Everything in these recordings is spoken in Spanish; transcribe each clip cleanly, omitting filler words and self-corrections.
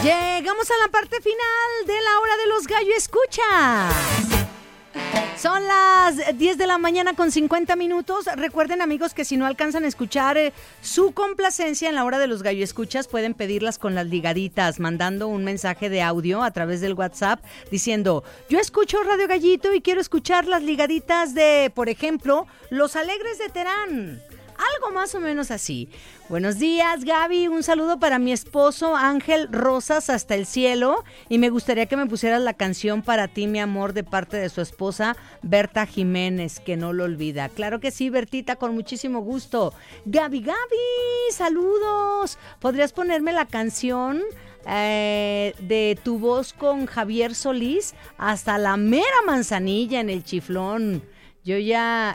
Llegamos a la parte final de la hora de los gallo escuchas. Son las 10 de la mañana con 50 minutos. Recuerden, amigos, que si no alcanzan a escuchar su complacencia en la hora de los gallo escuchas, pueden pedirlas con las ligaditas, mandando un mensaje de audio a través del WhatsApp diciendo: yo escucho Radio Gallito y quiero escuchar las ligaditas de, por ejemplo, Los Alegres de Terán. Algo más o menos así. Buenos días, Gaby. Un saludo para mi esposo Ángel Rosas hasta el cielo. Y me gustaría que me pusieras la canción Para ti, mi amor, de parte de su esposa Berta Jiménez, que no lo olvida. Claro que sí, Bertita, con muchísimo gusto. Gaby, saludos. ¿Podrías ponerme la canción de Tu Voz con Javier Solís hasta la mera Manzanilla en el Chiflón? ¿Yo ya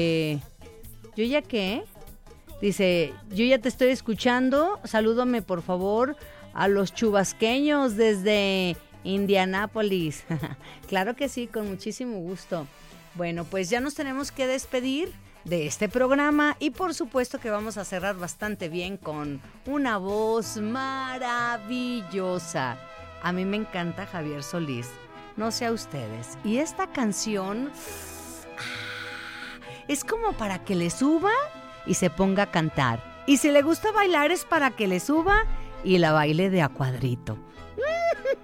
qué? Dice, yo ya te estoy escuchando. Salúdame, por favor, a los chubasqueños desde Indianápolis. Claro que sí, con muchísimo gusto. Bueno, pues ya nos tenemos que despedir de este programa y por supuesto que vamos a cerrar bastante bien con una voz maravillosa. A mí me encanta Javier Solís, no sé a ustedes. Y esta canción es como para que le suba y se ponga a cantar. Y si le gusta bailar es para que le suba y la baile de a cuadrito.